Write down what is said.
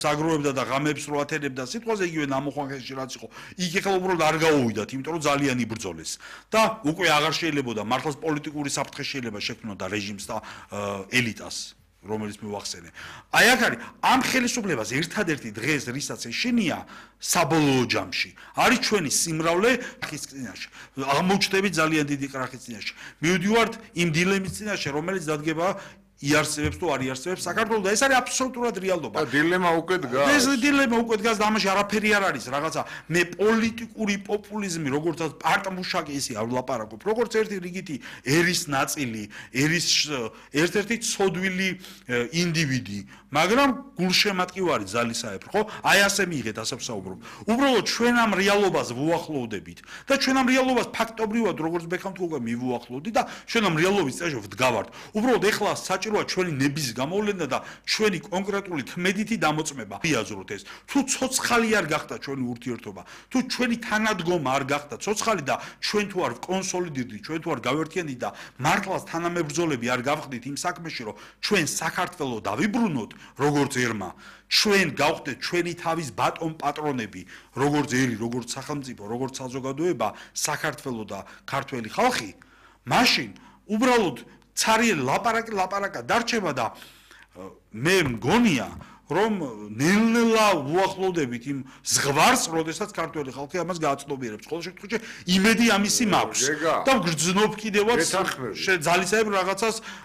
საგროვებდა და ღამებს რო ათენებდა სიტყვაზე იგივე ნამოხვანხეში რაც იყო იქ ეხლა უბრალოდ არ გაუვიდათ იმიტომ რომ ძალიან იბრძოლეს და უკვე აღარ შეიძლებოდა მართლაც პოლიტიკური საფრთხე შეიძლება შექმნოდა რეჟიმს და ელიტას რომელიც მივახსენე აი აქ არის ამ ხელისუფლებას ერთადერთი დღეს რისაც ეშინია საბოლოო ჯამში არის ჩვენი სიმრავლე ხის წინაშე აღმოჩნდებით ძალიან დიდი კრახის წინაშე მივდივართ იმ დილემის წინაშე რომელიც დადგება იარსებებს თუ არ იარსებებს საქართველოს და ეს არის აბსოლუტურად რეალობა. და დილემა უკვე დგას. ეს დილემა უკვე დგას და ამაში არაფერი არ არის რაღაცა მე პოლიტიკური პოპულიზმი როგორცაც პარტმუშაკი ისე არ ვლაპარაკობ როგორც ერთი რიგითი ერის ნაწილი ერის ერთ-ერთი ცოდვილი ინდივიდი მაგრამ გულშემატკივარი ძალისაებრ ხო აი ასე მიიღეთ ასე ვსაუბრობ უბრალოდ ჩვენ ამ რეალობას ვუახლოვდებით და ჩვენ ამ რეალობას ფაქტობრივად როგორც ბექამ თუ უკვე მივუახლოვდით და ჩვენ ამ რეალობის წინაშე ვდგავართ უბრალოდ ეხლა საჭიროა ჩვენი ნების გამოვლენა და ჩვენი კონკრეტული ქმედითი დამოწმება მიაზროთ ეს თუ ცოცხალი არ გახდა ჩვენი ურთიერთობა თუ ჩვენი თანადგომა არ გახდა ცოცხალი და ჩვენ თუ არ კონსოლიდირდით ჩვენ თუ არ გავერთიანდით და მართლაც თანამებრძოლები არ გავხდით იმ საქმეში რომ ჩვენ საქართველოს დავიბრუნოთ როგორც ერმა ჩვენ გავხდეთ ჩვენი თავის ბატონ პატრონები როგორც ერი როგორც სახელმწიფო როგორც საზოგადოება საქართველოს და ქართველი ხალხი მაშინ უბრალოდ ცარიელი ლაპარაკა დარჩება და მე მგონია რომ ნელ-ნელა უახლოვდებით იმ ზღვარს, როდესაც ქართველი ხალხი ამას გააცნობიერებს. ყოველ შემთხვევაში იმედი ამისი მაქვს. და ვგრძნობ კიდევაც ძალისაებრ რაღაცას